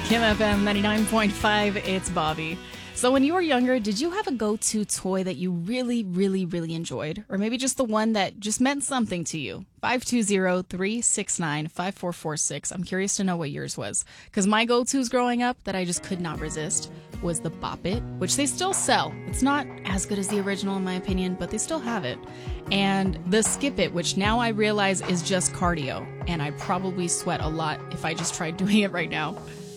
Kim FM 99.5, it's Bobby. So when you were younger, did you have a go-to toy that you really, really, really enjoyed? Or maybe just the one that just meant something to you? 520-369-5446. I'm curious to know what yours was. Because my go-tos growing up that I just could not resist was the Bop It, which they still sell. It's not as good as the original in my opinion, but they still have it. And the Skip It, which now I realize is just cardio. And I'd probably sweat a lot if I just tried doing it right now.